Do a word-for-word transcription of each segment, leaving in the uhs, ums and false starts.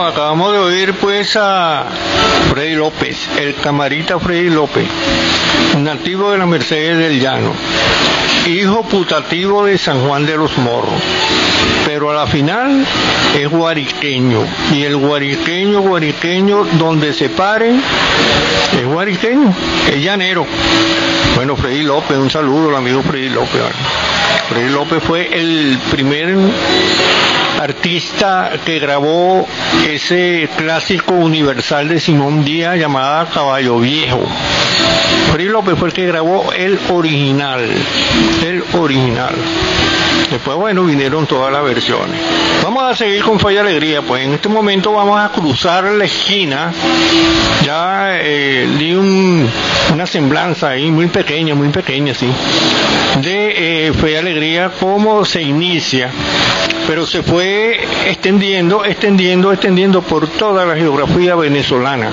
acabamos de oír pues a Freddy López, el camarita Freddy López, nativo de la Mercedes del Llano, hijo putativo de San Juan de los Morros, pero a la final es guariqueño, y el guariqueño, guariqueño, donde se pare, es guariqueño, es llanero. Bueno, Freddy López, un saludo al amigo Freddy López. Freddy López fue el primer artista que grabó ese clásico universal de Simón Díaz llamada Caballo Viejo. Freddy López fue el que grabó el original, el original. Después, bueno, vinieron todas las versiones. Vamos a seguir con Fe y Alegría, pues en este momento vamos a cruzar la esquina. Ya eh, di un, una semblanza ahí muy pequeña, muy pequeña, sí, de eh, Fe y Alegría, cómo se inicia, pero se fue extendiendo, extendiendo, extendiendo por toda la geografía venezolana,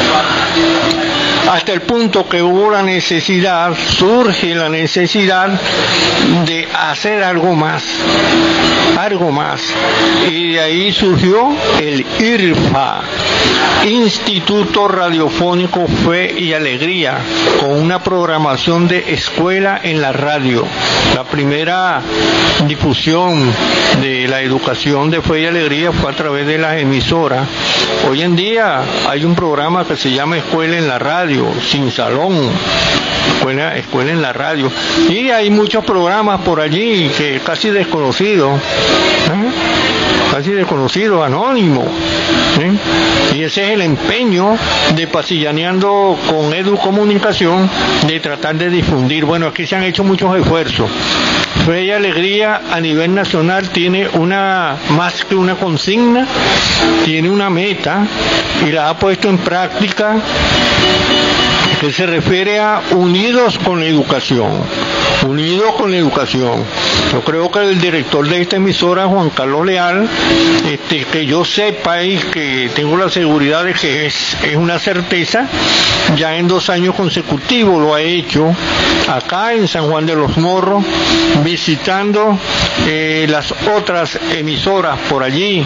hasta el punto que hubo la necesidad, surge la necesidad de hacer algo más, algo más, y de ahí surgió el I R F A, Instituto Radiofónico Fe y Alegría, con una programación de escuela en la radio. La primera difusión de la educación de Fe y Alegría fue a través de las emisoras. Hoy en día hay un programa que se llama Escuela en la Radio, sin salón, escuela, escuela en la radio, y hay muchos programas por allí que casi desconocidos, ¿eh? casi desconocidos, anónimos, ¿eh? Y ese es el empeño de Pasillaneando con Educomunicación, de tratar de difundir. Bueno, aquí se han hecho muchos esfuerzos. Fe y Alegría a nivel nacional tiene una, más que una consigna, tiene una meta y la ha puesto en práctica, que se refiere a unidos con la educación, unidos con la educación. Yo creo que el director de esta emisora, Juan Carlos Leal, este, que yo sepa y que tengo la seguridad de que es, es una certeza, ya en dos años consecutivos lo ha hecho acá en San Juan de los Morros, visitando eh, las otras emisoras por allí,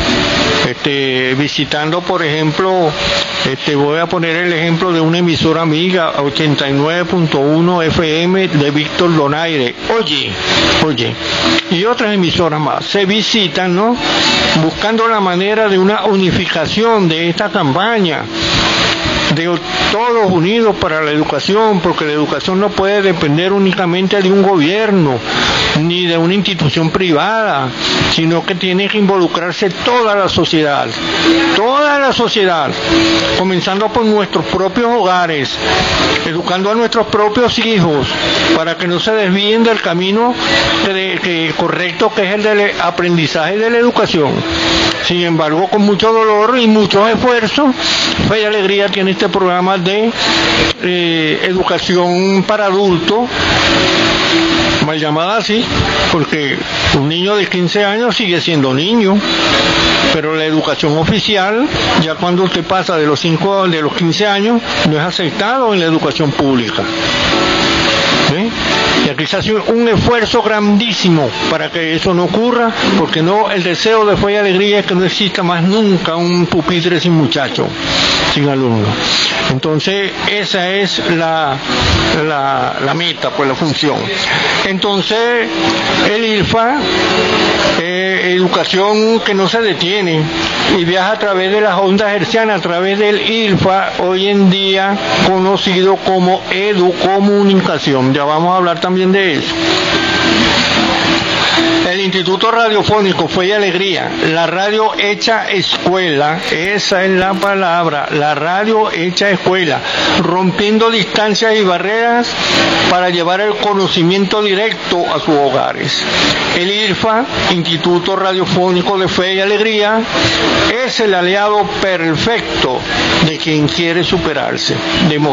este, visitando por ejemplo, este, voy a poner el ejemplo de una emisora amiga, ochenta y nueve punto uno F M de Víctor Donaire, oye, oye, y otras emisoras más, se visitan, ¿no?, buscando la manera de una unificación de esta campaña, de todos unidos para la educación, porque la educación no puede depender únicamente de un gobierno ni de una institución privada, sino que tiene que involucrarse toda la sociedad, toda la sociedad, comenzando por nuestros propios hogares, educando a nuestros propios hijos para que no se desvíen del camino que, que, correcto, que es el del aprendizaje de la educación. Sin embargo, con mucho dolor y mucho esfuerzo, Fe y Alegría tiene este programa de eh, educación para adultos, mal llamada así, porque un niño de quince años sigue siendo niño, pero la educación oficial, ya cuando usted pasa de los cinco, de los quince años, no es aceptado en la educación pública. ¿Sí? Y aquí se hace un esfuerzo grandísimo para que eso no ocurra, porque no, el deseo de Fe y Alegría es que no exista más nunca un pupitre sin muchacho, sin alumno. Entonces esa es la, la, la meta, pues la función. Entonces el I R F A, eh, educación que no se detiene y viaja a través de las ondas hertzianas, a través del I R F A, hoy en día conocido como Educomunicación. Ya vamos a hablar también de eso. El Instituto Radiofónico Fe y Alegría, la radio hecha escuela, esa es la palabra, la radio hecha escuela, rompiendo distancias y barreras para llevar el conocimiento directo a sus hogares. El I R F A, Instituto Radiofónico de Fe y Alegría, es el aliado perfecto de quien quiere superarse,